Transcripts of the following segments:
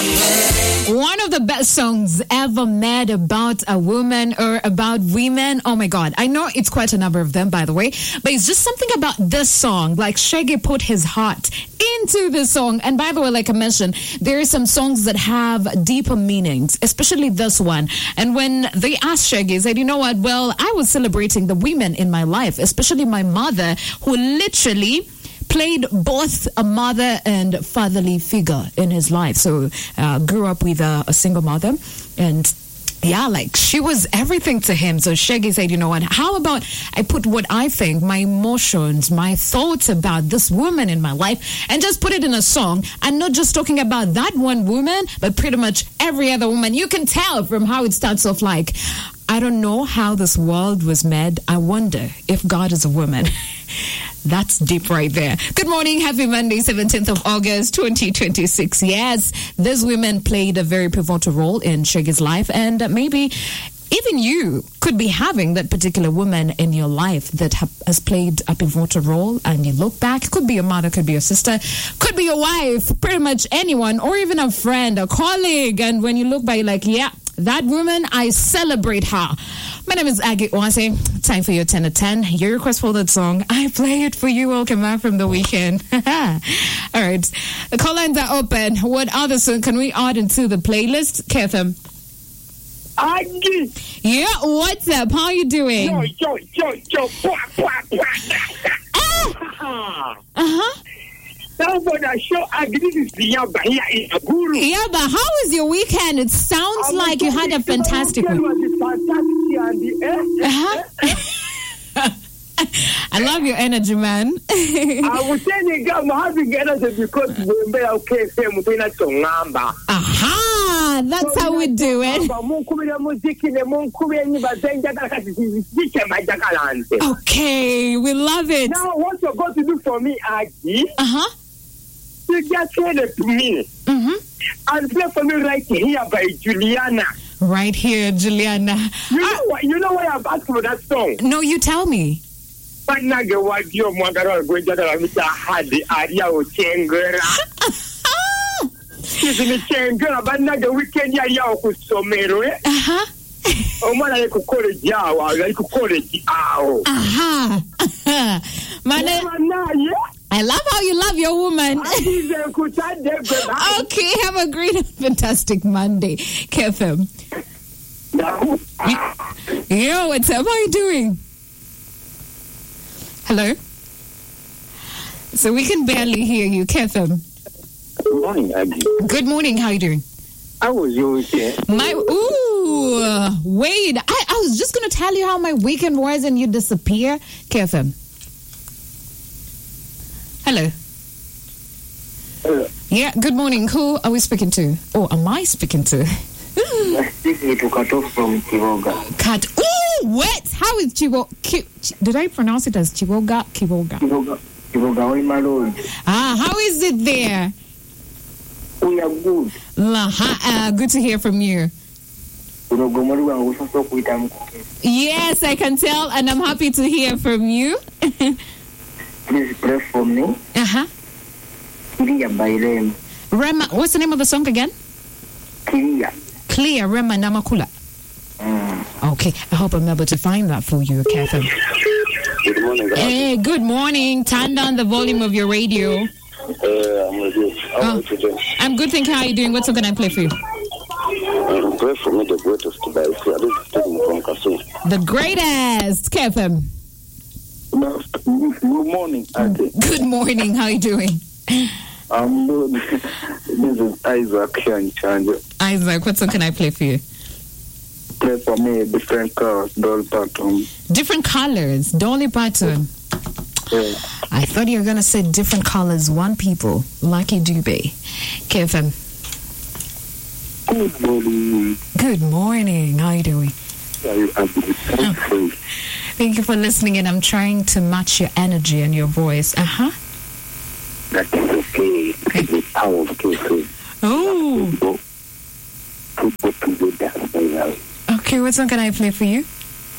One of the best songs ever made about a woman or about women. Oh my God. I know it's quite a number of them, by the way, but it's just something about this song. Like Shaggy put his heart into the song. And by the way, like I mentioned, there are some songs that have deeper meanings, especially this one. And when they asked Shaggy, he said, you know what? Well, I was celebrating the women in my life, especially my mother, who literally played both a mother and fatherly figure in his life. So grew up with a single mother, and yeah, like she was everything to him. So Shaggy said, you know what, how about I put what I think, my emotions, my thoughts about this woman in my life, and just put it in a song. I'm not just talking about that one woman, but pretty much every other woman. You can tell from how it starts off like, I don't know how this world was made. I wonder if God is a woman. That's deep right there. Good morning. Happy Monday, 17th of August, 2026. Yes, these women played a very pivotal role in Shaggy's life, and maybe even you could be having that particular woman in your life that has played a pivotal role, and you look back, could be your mother, could be your sister, could be your wife, pretty much anyone, or even a friend, a colleague, and when you look back, you're like, yeah, that woman, I celebrate her. My name is Aggie Oase. Time for your 10 at 10. Your request for that song, I play it for you. Welcome back from the weekend. All right. The call lines are open. What other song can we add into the playlist? Kevin. Aggie. Yeah, what's up? How are you doing? Yo. Uh-huh. Somebody show Aggie, this is the Yaba here in a guru. Yeah, but how was your weekend? It sounds like you had a fantastic weekend. I love your energy, man. I was saying I'm having energy because we're okay. Aha, that's how we do it. Okay, we love it. Now, what you're going to do for me, Aggie? You just send it to me. Mm-hmm. And play for me right here by Juliana. Right here, Juliana. You know why I've asked for that song? No, you tell me. But now the what you want to go to the had the area of Chengera. She's in the Chengera, but now the weekend area of Somero. Oh, man, I could call it Jawa. I could call it Jao. Aha. I love how you love your woman. Okay, have a great and fantastic Monday, Kevin. Yo, what's up? How are you doing? Hello? So we can barely hear you, Kevin. Good morning, Aggie. Good morning. How are you doing? How was your weekend? Wait. I was just going to tell you how my weekend was and you disappear. Kevin. Hello. Hello. Yeah, good morning. Who are we speaking to? Oh, am I speaking to? Speaking to Kato from Chivoga. What? How is Chivoga? Did I pronounce it as Chivoga? Chivoga, Oima Road. How is it there? We are good. Good to hear from you. Yes, I can tell, and I'm happy to hear from you. Please pray for me. Clear by Rem. Rema, what's the name of the song again? Clear, Rema Namakula. Okay, I hope I'm able to find that for you, Catherine. Good morning. Hey, good morning. Turn down the volume of your radio. I'm good. I'm good, thank you. How are you doing? What song can I play for you? Pray for me, the greatest today. The greatest, Kevin. Good morning, Ate. Good morning. How are you doing? I'm good. This is Isaac here in Chanja. Isaac, what song can I play for you? Play for me different colors, Dolly Parton. Different colors, Dolly Parton. Yeah. I thought you were going to say different colors, one people, Lucky Dube. Kevin. Good morning. Good morning. How are you doing? Thank you for listening, and I'm trying to match your energy and your voice. That is okay. The power of K3. Oh. Okay, what song can I play for you?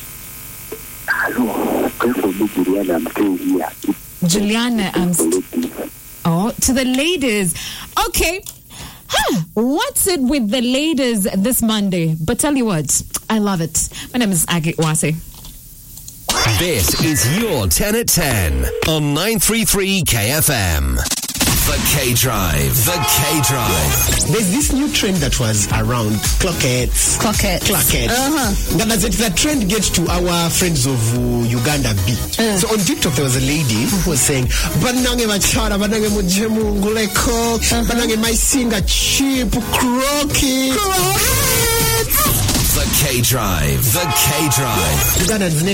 Hello. Pray for me, Juliana. I'm still here. Juliana, to the ladies. Okay. What's it with the ladies this Monday? But tell you what, I love it. My name is Aggie Wase. This is your 10 at 10 on 933 KFM. The K-Drive. The K-Drive. There's this new trend that was around, clockettes. Now, does that trend get to our friends of Uganda B? So on TikTok, there was a lady who was saying, Banange machara, banange mujemu nguleko, banange my singer cheap, crocky. The K-Drive. The K-Drive. Uganda